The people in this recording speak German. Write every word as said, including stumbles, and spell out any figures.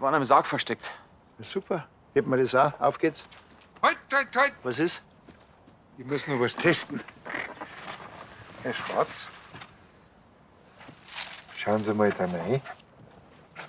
waren im Sarg versteckt. Ja, super. Hebt mir das auch. Auf geht's. Halt, halt, halt! Was ist? Ich muss noch was testen. Herr Schwarz, schauen Sie mal da rein.